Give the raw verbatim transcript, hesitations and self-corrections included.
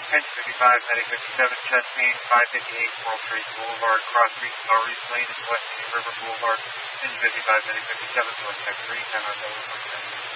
Engine fifty-five, heading fifty-seven, Chesney, five fifty-eight, World Trade Boulevard, Cross Street, Maurice Lane, and West Indian River Boulevard. Engine fifty-five, heading fifty-seven, North Tech three, ten on Delaware.